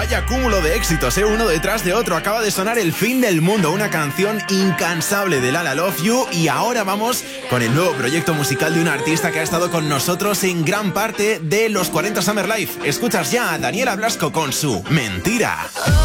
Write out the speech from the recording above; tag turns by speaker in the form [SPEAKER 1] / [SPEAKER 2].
[SPEAKER 1] Vaya cúmulo de éxitos, uno detrás de otro. Acaba de sonar El fin del mundo, una canción incansable de Lala Love You. Y ahora vamos con el nuevo proyecto musical de una artista que ha estado con nosotros en gran parte de los 40 Summer Live. Escuchas ya a Daniela Blasco con su Mentira.